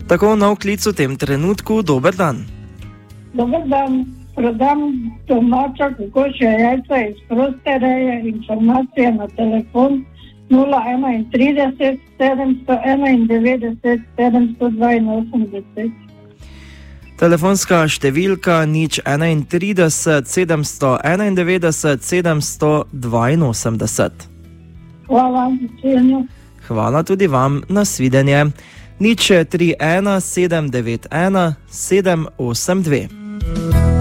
Tako na vklic v tem trenutku, dober dan. Dober dan, prodam domača kokošja jajca iz proste reje, informacije na telefon 031 791 782. Telefonska številka 031 791 782. Hvala, nasvidenje. Hvala tudi vam, nasvidenje. 031 791 782.